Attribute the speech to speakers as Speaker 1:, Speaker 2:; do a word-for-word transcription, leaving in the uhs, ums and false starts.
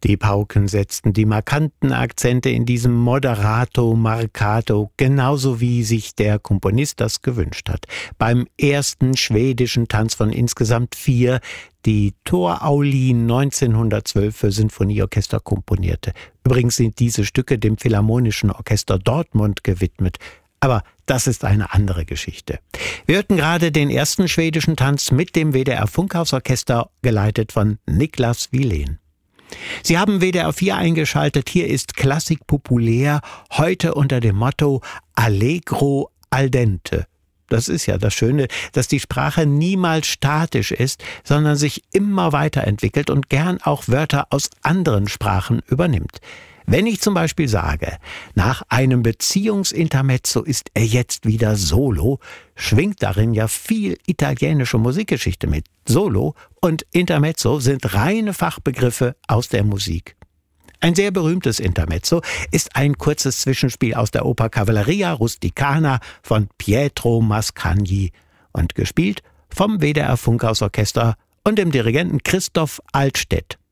Speaker 1: Die Pauken setzten die markanten Akzente in diesem Moderato Marcato, genauso wie sich der Komponist das gewünscht hat. Beim ersten schwedischen Tanz von insgesamt vier, die Tor Aulin neunzehnhundertzwölf für Sinfonieorchester komponierte. Übrigens sind diese Stücke dem Philharmonischen Orchester Dortmund gewidmet. Aber das ist eine andere Geschichte. Wir hörten gerade den ersten schwedischen Tanz mit dem W D R Funkhausorchester, geleitet von Niklas Wilén. Sie haben W D R vier eingeschaltet. Hier ist Klassik populär, heute unter dem Motto Allegro al dente. Das ist ja das Schöne, dass die Sprache niemals statisch ist, sondern sich immer weiterentwickelt und gern auch Wörter aus anderen Sprachen übernimmt. Wenn ich zum Beispiel sage, nach einem Beziehungsintermezzo ist er jetzt wieder Solo, schwingt darin ja viel italienische Musikgeschichte mit. Solo und Intermezzo sind reine Fachbegriffe aus der Musik. Ein sehr berühmtes Intermezzo ist ein kurzes Zwischenspiel aus der Oper Cavalleria Rusticana von Pietro Mascagni und gespielt vom W D R Funkhausorchester und dem Dirigenten Christoph Altstädt.